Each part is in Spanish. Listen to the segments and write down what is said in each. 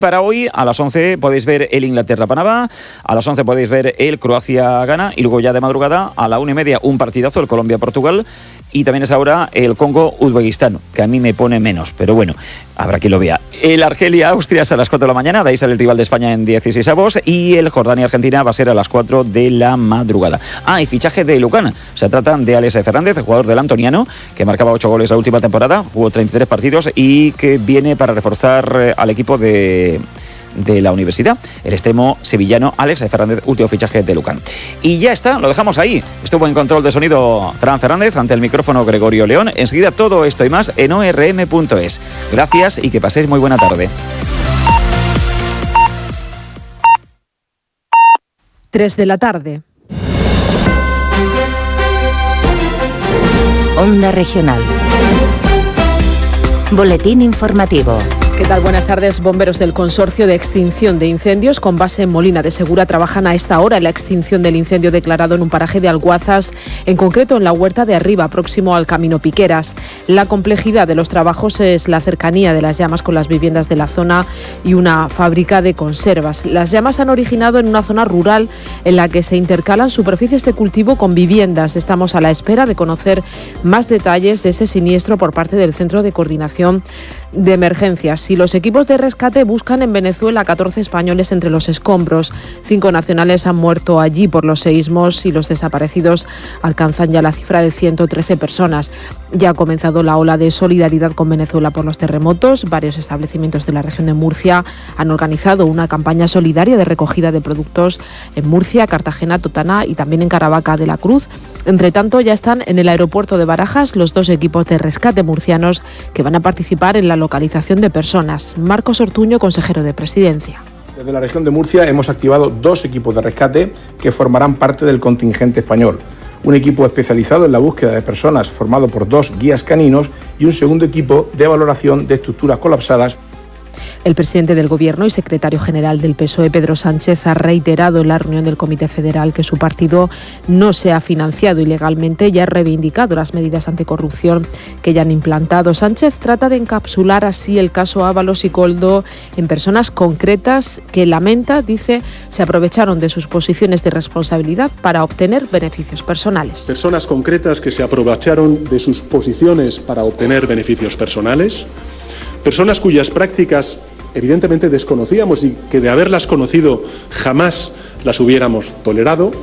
Para hoy, a las 11 podéis ver el Inglaterra-Panamá, a las 11 podéis ver el Croacia-Ghana y luego ya de madrugada a la 1:30 un partidazo, el Colombia-Portugal, y también es ahora el Congo-Uzbekistán, que a mí me pone menos, pero bueno, habrá quien lo vea. El Argelia-Austria es a las 4 de la mañana, de ahí sale el rival de España en 16avos, y el Jordania-Argentina va a ser a las 4 de la madrugada. Y fichaje de Lucán. Se trata de Alex Fernández, el jugador del Antoniano, que marcaba 8 goles la última temporada, jugó 33 partidos y que viene para reforzar al equipo de la universidad, el extremo sevillano Alex Fernández, último fichaje de Lucán. Y ya está, lo dejamos ahí. Estuvo en control de sonido Fran Fernández, ante el micrófono Gregorio León. Enseguida todo esto y más en orm.es. Gracias y que paséis muy buena tarde. 3 de la tarde. Onda Regional. Boletín informativo. ¿Qué tal? Buenas tardes. Bomberos del Consorcio de Extinción de Incendios con base en Molina de Segura trabajan a esta hora en la extinción del incendio declarado en un paraje de Alguazas, en concreto en la Huerta de Arriba, próximo al Camino Piqueras. La complejidad de los trabajos es la cercanía de las llamas con las viviendas de la zona y una fábrica de conservas. Las llamas han originado en una zona rural en la que se intercalan superficies de cultivo con viviendas. Estamos a la espera de conocer más detalles de ese siniestro por parte del Centro de Coordinación de Emergencias. Y los equipos de rescate buscan en Venezuela 14 españoles entre los escombros. 5 nacionales han muerto allí por los seísmos y los desaparecidos alcanzan ya la cifra de 113 personas. Ya ha comenzado la ola de solidaridad con Venezuela por los terremotos. Varios establecimientos de la región de Murcia han organizado una campaña solidaria de recogida de productos en Murcia, Cartagena, Totana y también en Caravaca de la Cruz. Entre tanto, ya están en el aeropuerto de Barajas los 2 equipos de rescate murcianos que van a participar en la localización de personas. Marcos Ortuño, consejero de Presidencia. Desde la región de Murcia hemos activado 2 equipos de rescate que formarán parte del contingente español. Un equipo especializado en la búsqueda de personas formado por 2 guías caninos y un segundo equipo de valoración de estructuras colapsadas. El presidente del Gobierno y secretario general del PSOE, Pedro Sánchez, ha reiterado en la reunión del Comité Federal que su partido no se ha financiado ilegalmente y ha reivindicado las medidas anticorrupción que ya han implantado. Sánchez trata de encapsular así el caso Ábalos y Koldo en personas concretas que lamenta, dice, se aprovecharon de sus posiciones de responsabilidad para obtener beneficios personales. Personas concretas que se aprovecharon de sus posiciones para obtener beneficios personales. Personas cuyas prácticas evidentemente desconocíamos y que de haberlas conocido jamás las hubiéramos tolerado.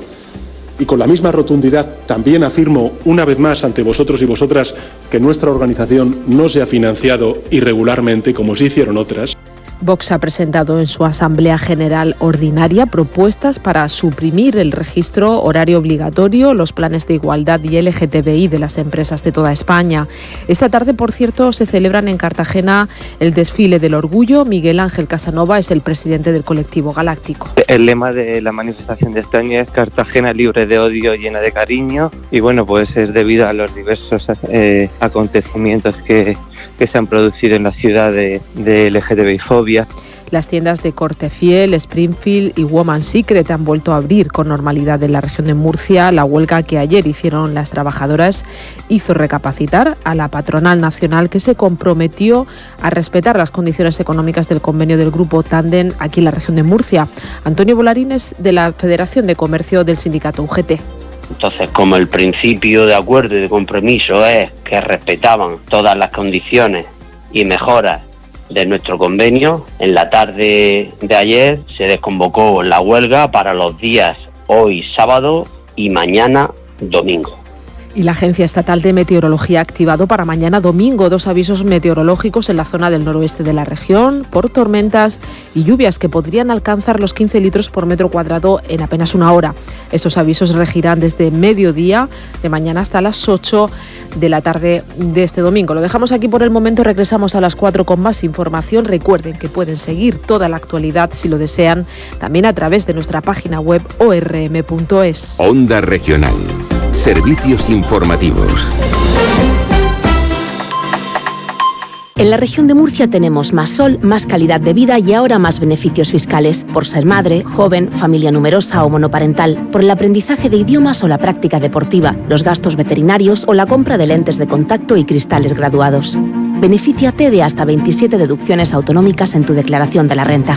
Y con la misma rotundidad también afirmo una vez más ante vosotros y vosotras que nuestra organización no se ha financiado irregularmente como sí hicieron otras. Vox ha presentado en su Asamblea General Ordinaria propuestas para suprimir el registro horario obligatorio, los planes de igualdad y LGTBI de las empresas de toda España. Esta tarde, por cierto, se celebran en Cartagena el desfile del orgullo. Miguel Ángel Casanova es el presidente del colectivo Galáctico. El lema de la manifestación de este año es Cartagena libre de odio, llena de cariño, y bueno, pues es debido a los diversos acontecimientos que se han producido en la ciudad de LGTBI-fobia. Las tiendas de Corte Fiel, Springfield y Woman Secret han vuelto a abrir con normalidad en la región de Murcia. La huelga que ayer hicieron las trabajadoras hizo recapacitar a la patronal nacional, que se comprometió a respetar las condiciones económicas del convenio del grupo Tandem aquí en la región de Murcia. Antonio Bolarín es de la Federación de Comercio del sindicato UGT. Entonces, como el principio de acuerdo y de compromiso es que respetaban todas las condiciones y mejoras de nuestro convenio, en la tarde de ayer se desconvocó la huelga para los días hoy sábado y mañana domingo. Y la Agencia Estatal de Meteorología ha activado para mañana domingo 2 avisos meteorológicos en la zona del noroeste de la región por tormentas y lluvias que podrían alcanzar los 15 litros por metro cuadrado en apenas una hora. Estos avisos regirán desde mediodía de mañana hasta las 8 de la tarde de este domingo. Lo dejamos aquí por el momento, regresamos a las 4 con más información. Recuerden que pueden seguir toda la actualidad, si lo desean, también a través de nuestra página web orm.es. Onda Regional. Servicios informativos. En la región de Murcia tenemos más sol, más calidad de vida y ahora más beneficios fiscales por ser madre, joven, familia numerosa o monoparental, por el aprendizaje de idiomas o la práctica deportiva, los gastos veterinarios o la compra de lentes de contacto y cristales graduados. Benefíciate de hasta 27 deducciones autonómicas en tu declaración de la renta.